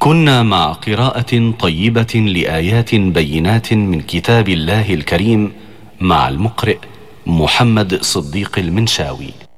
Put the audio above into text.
كنا مع قراءة طيبة لآيات بينات من كتاب الله الكريم مع المقرئ محمد صديق المنشاوي.